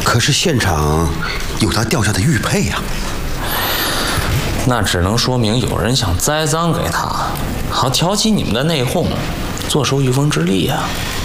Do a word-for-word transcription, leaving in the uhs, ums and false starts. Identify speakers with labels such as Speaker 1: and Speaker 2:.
Speaker 1: 可是现场有他掉下的玉佩呀。
Speaker 2: 那只能说明有人想栽赃给他，好挑起你们的内讧，坐收渔翁之利呀。